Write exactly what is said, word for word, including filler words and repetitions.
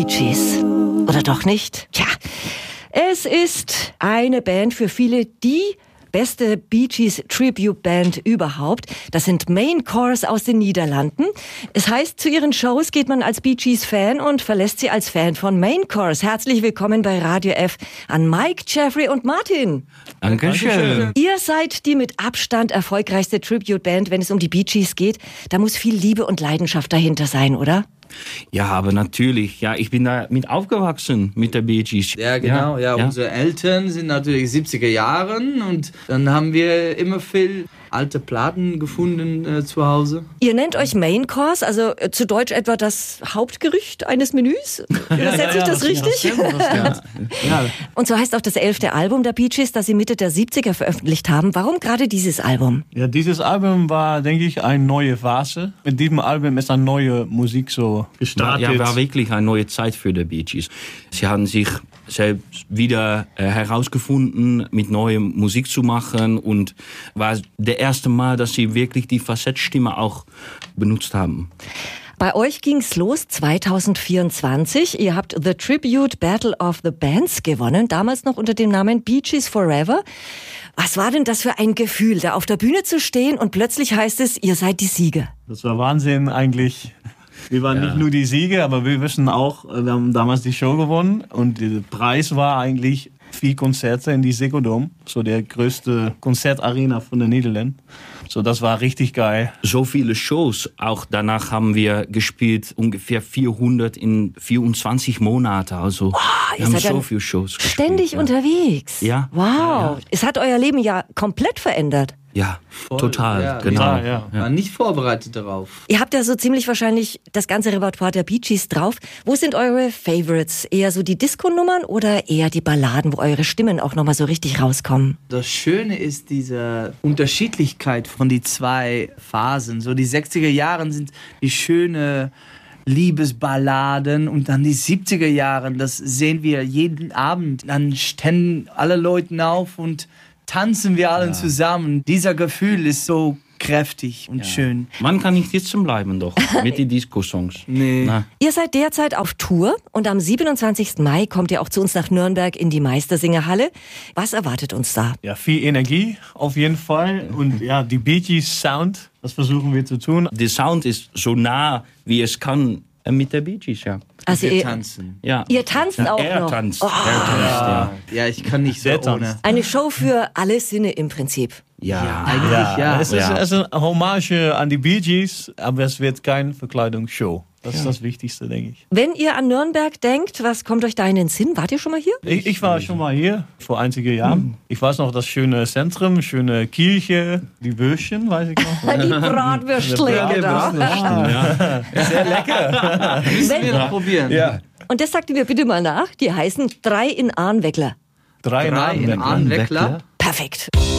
Bee Gees. Oder doch nicht? Tja, es ist eine Band für viele, die beste Bee Gees Tribute Band überhaupt. Das sind Main Chorus aus den Niederlanden. Es heißt, zu ihren Shows geht man als Bee Gees Fan und verlässt sie als Fan von Main Chorus. Herzlich willkommen bei Radio F an Mike, Jeffrey und Martin. Dankeschön. Ihr seid die mit Abstand erfolgreichste Tribute Band, wenn es um die Bee Gees geht. Da muss viel Liebe und Leidenschaft dahinter sein, oder? Ja, aber natürlich. Ja, ich bin da mit aufgewachsen mit der Bee Gees. Ja, genau. Ja, ja. Unsere Eltern sind natürlich siebziger Jahren und dann haben wir immer viel alte Platten gefunden äh, zu Hause. Ihr nennt euch Main Course, also äh, zu Deutsch etwa das Hauptgericht eines Menüs? Übersetze ja, ich ja, das, das richtig? Ja, das ja. Und so heißt auch das elfte Album der Bee Gees, das sie Mitte der siebziger veröffentlicht haben. Warum gerade dieses Album? Ja, dieses Album war, denke ich, eine neue Phase. Mit diesem Album ist eine neue Musik so gestartet. Ja, war wirklich eine neue Zeit für die Bee Gees. Sie haben sich selbst wieder äh, herausgefunden, mit neuer Musik zu machen, und war der erste Mal, dass sie wirklich die Facettstimme auch benutzt haben. Bei euch ging's los zwanzig vierundzwanzig. Ihr habt The Tribute Battle of the Bands gewonnen, damals noch unter dem Namen Bee Gees Forever. Was war denn das für ein Gefühl, da auf der Bühne zu stehen und plötzlich heißt es, ihr seid die Sieger? Das war Wahnsinn eigentlich. Wir waren ja. nicht nur die Sieger, aber wir wissen auch, wir haben damals die Show gewonnen und der Preis war eigentlich vier Konzerte in die Ziggo Dome, so der größte Konzertarena von den Niederlanden. So, das war richtig geil. So viele Shows, auch danach haben wir gespielt, ungefähr vierhundert in vierundzwanzig Monaten. Also oh, wir haben so viele Shows gespielt. Ständig ja. unterwegs. Ja. Wow, Ja, ja. Es hat euer Leben ja komplett verändert. Ja, Voll, total, ja, genau. Ja, ja. War nicht vorbereitet darauf. Ihr habt ja so ziemlich wahrscheinlich das ganze Repertoire der Bee Gees drauf. Wo sind eure Favorites? Eher so die Disco-Nummern oder eher die Balladen, wo eure Stimmen auch nochmal so richtig rauskommen? Das Schöne ist diese Unterschiedlichkeit von die zwei Phasen. So die sechziger Jahre sind die schöne Liebesballaden und dann die siebziger Jahre, das sehen wir jeden Abend. Dann stehen alle Leute auf und tanzen wir alle ja. zusammen. Dieser Gefühl ist so kräftig und ja. schön. Man kann nicht sitzen bleiben doch mit den Disco-Songs. Nee. Na. Ihr seid derzeit auf Tour und am siebenundzwanzigsten Mai kommt ihr auch zu uns nach Nürnberg in die Meistersingerhalle. Was erwartet uns da? Ja, viel Energie auf jeden Fall und ja, die Bee Gees Sound, das versuchen wir zu tun. Der Sound ist so nah, wie es kann mit der Bee Gees, ja. Also wir ihr tanzen. Ja. Ihr tanzt ja, auch er noch. Tanzt. Oh. Er tanzt. Ja. Ja, ich kann nicht so Der ohne. tanzt. Eine Show für alle Sinne im Prinzip. Ja. Ja, eigentlich ja. ja. Es ist, Ja. es ist eine Hommage an die Bee Gees, aber es wird keine Verkleidungsshow. Das ist Ja. das Wichtigste, denke ich. Wenn ihr an Nürnberg denkt, was kommt euch da in den Sinn? Wart ihr schon mal hier? Ich, ich war schon mal hier vor einigen Jahren. Ich weiß noch das schöne Zentrum, schöne Kirche, die Würstchen, weiß ich noch. Die Bratwürstle. Ja, genau. ja. Sehr lecker. Müssen wir noch probieren. Ja. Und das sagt ihr mir bitte mal nach. Die heißen drei in Arnweckler. Drei, Drei in Namen. Arnweckler. Perfekt.